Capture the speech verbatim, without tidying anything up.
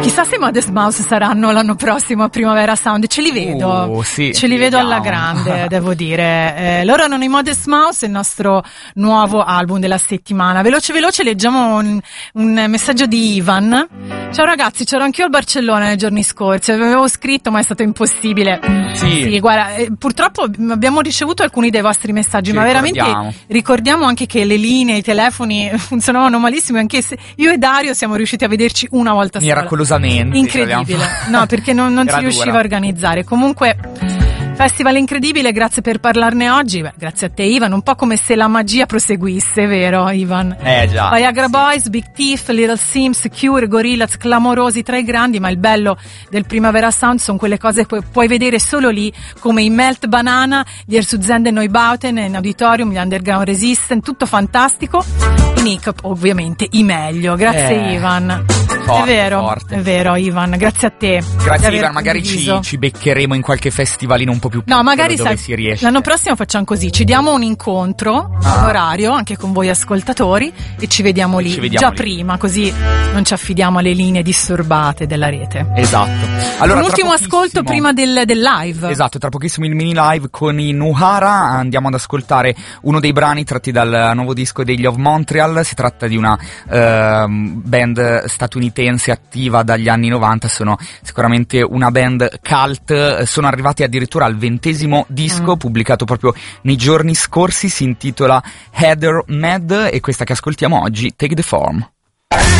Chissà se Modest Mouse saranno l'anno prossimo a Primavera Sound, ce li vedo, uh, sì, ce li vedo vediamo. alla grande, devo dire. Eh, loro erano i Modest Mouse, il nostro nuovo album della settimana. Veloce veloce leggiamo un, un messaggio di Ivan. Ciao ragazzi, c'ero anch'io al Barcellona nei giorni scorsi, avevo scritto ma è stato impossibile. Sì, sì guarda, eh, purtroppo abbiamo ricevuto alcuni dei vostri messaggi, Ci ma ricordiamo. veramente ricordiamo anche che le linee, i telefoni funzionavano malissimo, anche se io e Dario siamo riusciti a vederci una volta sola. Miracolosamente. Incredibile, no, perché non, non si Era riusciva dura. a organizzare. Comunque, festival incredibile, grazie per parlarne oggi. Beh, grazie a te, Ivan. Un po' come se la magia proseguisse, vero, Ivan? Eh già. Viagra Boys, Big Thief, Little Sims, Cure, Gorillaz, clamorosi tra i grandi, ma il bello del Primavera Sound sono quelle cose che pu- puoi vedere solo lì, come i Melt Banana, gli Erzuzende Neubauten in Auditorium, gli Underground Resistance, tutto fantastico. I Nick, ovviamente, i meglio. Grazie, Eh. Ivan. Forte, è vero, forte. è vero, Ivan, grazie a te. di Grazie aver Ivan, magari ci, condiviso. ci beccheremo in qualche festivalino un po' più piccolo No, magari dove sai, si riesce. l'anno prossimo facciamo così, ci diamo un incontro, Ah. un orario, anche con voi ascoltatori, e ci vediamo lì, Ci vediamo già lì. prima, così non ci affidiamo alle linee disturbate della rete. Esatto. Allora, un tra ultimo pochissimo- ascolto prima del, del live. Esatto, tra pochissimo il mini live con i Nuhara, andiamo ad ascoltare uno dei brani tratti dal nuovo disco degli of Montreal. Si tratta di una ehm, band statunitense attiva dagli anni novanta, sono sicuramente una band cult, sono arrivati addirittura al ventesimo disco Mm. pubblicato proprio nei giorni scorsi, si intitola Heather Mad e questa che ascoltiamo oggi, Take the Form.